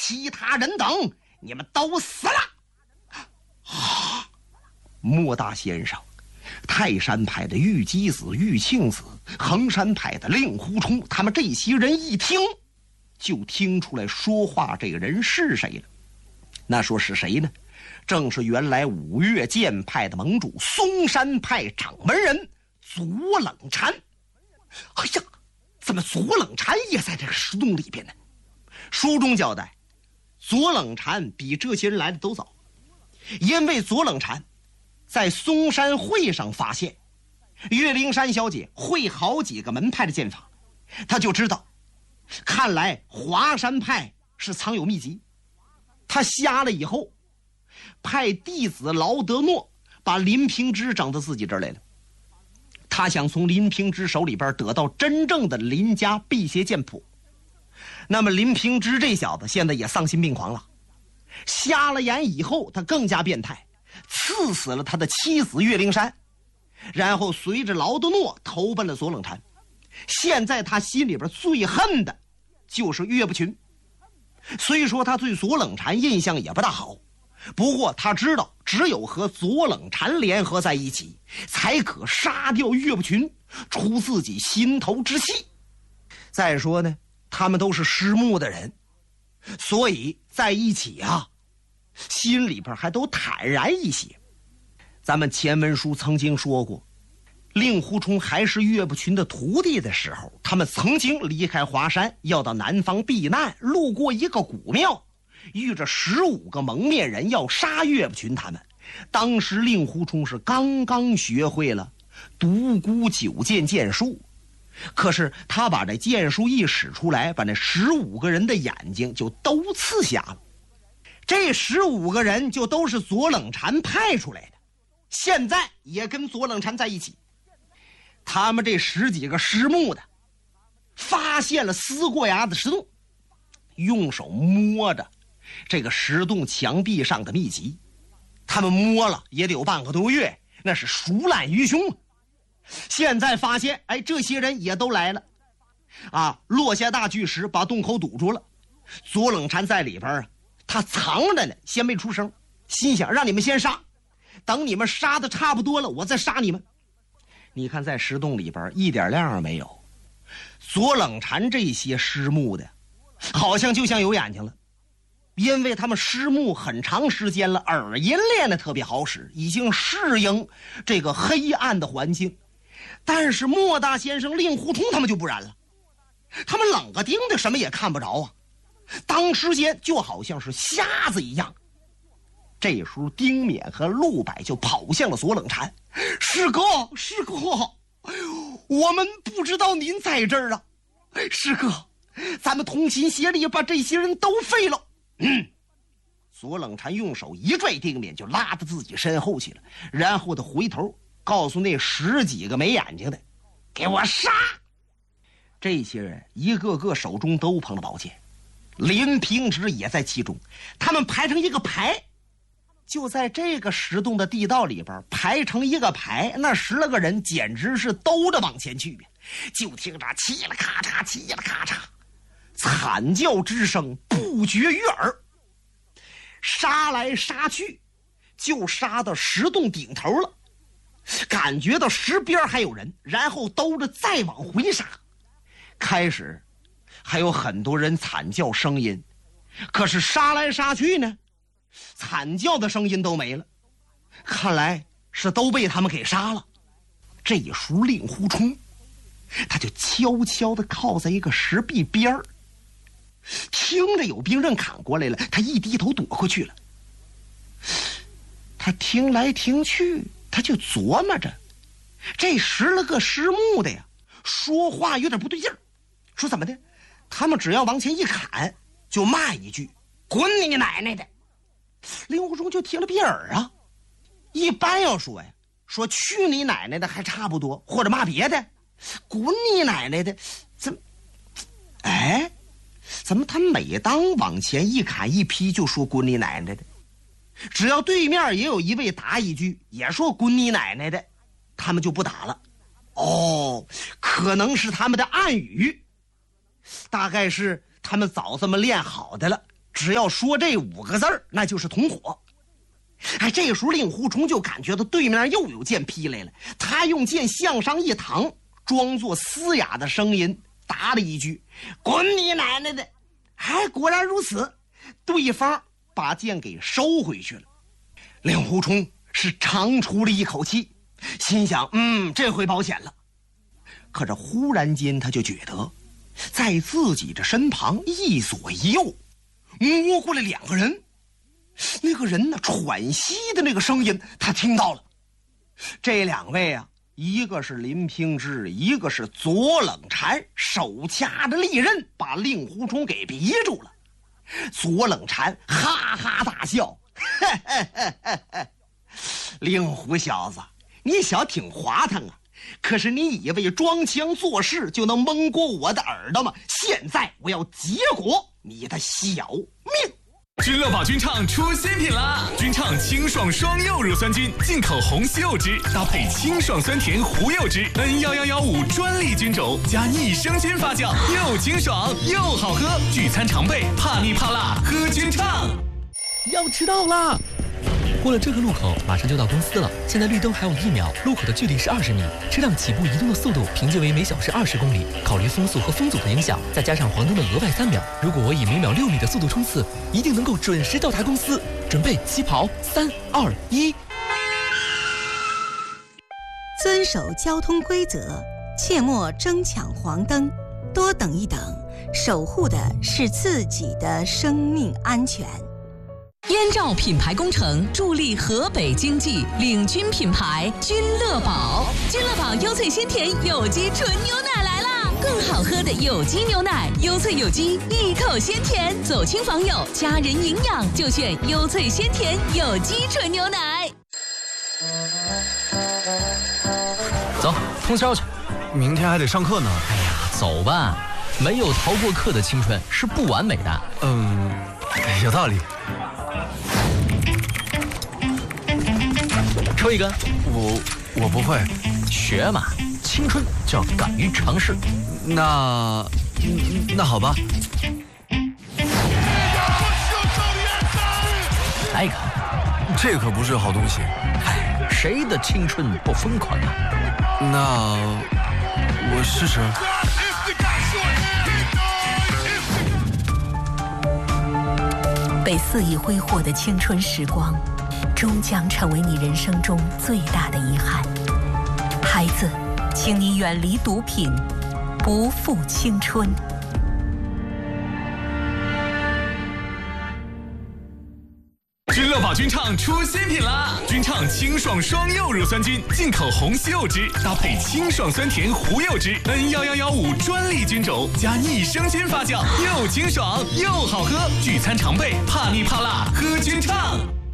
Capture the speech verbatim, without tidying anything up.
其他人等，你们都死了。啊！莫大先生、泰山派的玉姬子、玉庆子、衡山派的令狐冲，他们这些人一听，就听出来说话这个人是谁了。那说是谁呢？正是原来五岳剑派的盟主嵩山派掌门人左冷禅。哎呀，怎么左冷禅也在这个石洞里边呢？书中交代，左冷禅比这些人来的都早，因为左冷禅在嵩山会上发现岳灵珊小姐会好几个门派的剑法，他就知道看来华山派是藏有秘籍。他瞎了以后，派弟子劳德诺把林平之整到自己这儿来了。他想从林平之手里边得到真正的林家辟邪剑谱。那么林平之这小子现在也丧心病狂了，瞎了眼以后他更加变态，刺死了他的妻子岳灵珊，然后随着劳德诺投奔了左冷禅。现在他心里边最恨的就是岳不群。虽说他对左冷禅印象也不大好，不过他知道只有和左冷禅联合在一起，才可杀掉岳不群，出自己心头之气。再说呢，他们都是师木的人，所以在一起啊，心里边还都坦然一些。咱们前文书曾经说过，令狐冲还是岳不群的徒弟的时候，他们曾经离开华山，要到南方避难，路过一个古庙，遇着十五个蒙面人要杀岳不群他们。当时令狐冲是刚刚学会了独孤九剑剑术，可是他把这剑术一使出来，把那十五个人的眼睛就都刺瞎了。这十五个人就都是左冷禅派出来的，现在也跟左冷禅在一起。他们这十几个师木的发现了撕过崖的石洞，用手摸着这个石洞墙壁上的秘籍，他们摸了也得有半个多月，那是熟烂于胸。现在发现，哎，这些人也都来了啊！落下大巨石把洞口堵住了，左冷禅在里边啊，他藏着呢，先没出声，心想让你们先杀，等你们杀的差不多了，我再杀你们。你看在石洞里边一点亮没有，左冷禅这些师木的好像就像有眼睛了，因为他们师木很长时间了，耳音练得特别好使，已经适应这个黑暗的环境。但是莫大先生、令狐冲他们就不然了，他们冷个丁的什么也看不着啊，当时间就好像是瞎子一样。这时候丁勉和陆柏就跑向了左冷禅。师哥，师哥，我们不知道您在这儿啊，师哥，咱们同心协力把这些人都废了。嗯，左冷禅用手一拽丁勉，就拉到自己身后去了，然后他回头告诉那十几个没眼睛的，给我杀。这些人一个个手中都捧着宝剑，林平之也在其中，他们排成一个排，就在这个石洞的地道里边排成一个排，那十来个人简直是兜着往前去，就听着嘁了咔嚓嘁了咔嚓，惨叫之声不绝于耳，杀来杀去就杀到石洞顶头了，感觉到石边还有人，然后兜着再往回杀。开始还有很多人惨叫声音，可是杀来杀去呢，惨叫的声音都没了，看来是都被他们给杀了。这一时令狐冲他就悄悄地靠在一个石壁边儿，听着有兵刃砍过来了，他一低头躲过去了。他听来听去，他就琢磨着，这十来个师木的呀，说话有点不对劲儿。说怎么的？他们只要往前一砍，就骂一句“滚你奶奶的”。令狐冲就听了闭耳啊。一般要说呀，说去你奶奶的还差不多，或者骂别的，滚你奶奶的，怎么？哎，怎么他每当往前一砍一劈就说滚你奶奶的？只要对面也有一位答一句也说滚你奶奶的，他们就不打了。哦，可能是他们的暗语，大概是他们早这么练好的了， 只要说这五个字儿，那就是同伙。哎，这时候令狐冲就感觉到对面又有剑劈来了，他用剑向上一躺，装作嘶哑的声音答了一句：“滚你奶奶的！”哎，果然如此，对方把剑给收回去了。令狐冲是长出了一口气，心想：嗯，这回保险了。可是忽然间他就觉得在自己的身旁一左一右摸过来两个人，那个人呢喘息的那个声音他听到了。这两位啊，一个是林平之，一个是左冷禅，手掐着利刃把令狐冲给逼住了。左冷禅哈哈大笑，令狐小子，你小挺滑腾啊，可是你以为装腔作势就能蒙过我的耳朵吗？现在我要结果你的小命。 君乐宝君畅出新品啦！君畅清爽双柚乳酸菌，进口红西柚汁，搭配清爽酸甜胡柚汁 N 一一一五专利菌种，加益生菌发酵，又清爽又好喝。聚餐常备，怕腻怕辣，喝君畅。 要迟到啦！过了这个路口，马上就到公司了。现在绿灯还有一秒，路口的距离是二十米，车辆起步移动的速度平均为每小时二十公里。考虑风速和风阻的影响，再加上黄灯的额外三秒，如果我以每秒六米的速度冲刺，一定能够准时到达公司。准备起跑，三二一。 遵守交通规则，切莫争抢黄灯，多等一等，守护的是自己的生命安全。 燕赵品牌工程助力河北经济，领军品牌君乐宝。君乐宝优萃鲜甜有机纯牛奶来啦！更好喝的有机牛奶，优萃有机，一口鲜甜，走亲访友，家人营养就选优萃鲜甜有机纯牛奶。 走，通宵去， 明天还得上课呢。 哎呀，走吧，没有逃过课的青春是不完美的。 嗯，有道理。 抽一根， 我我不会。 学嘛，青春就要敢于尝试。 那那好吧。 来一个， 这可不是好东西。 哎，谁的青春不疯狂啊？ 那我试试。 被肆意挥霍的青春时光，终将成为你人生中最大的遗憾。孩子，请你远离毒品，不负青春。 君乐宝君畅出新品啦！君畅清爽双柚乳酸菌，进口红西柚汁，搭配清爽酸甜胡柚汁 N 一一一五专利菌种，加益生菌发酵，又清爽又好喝。聚餐常备，怕腻怕辣，喝君畅。